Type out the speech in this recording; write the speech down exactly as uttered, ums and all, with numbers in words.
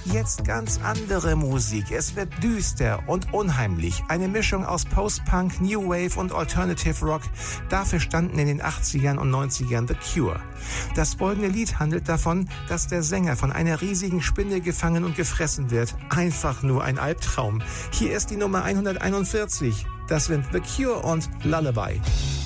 Jetzt ganz andere Musik. Es wird düster und unheimlich. Eine Mischung aus Post-Punk, New Wave und Alternative Rock. Dafür standen in den achtzigern und neunzigern The Cure. Das folgende Lied handelt davon, dass der Sänger von einer riesigen Spinne gefangen und gefressen wird. Einfach nur ein Albtraum. Hier ist die Nummer hunderteinundvierzig. Das sind The Cure und Lullaby.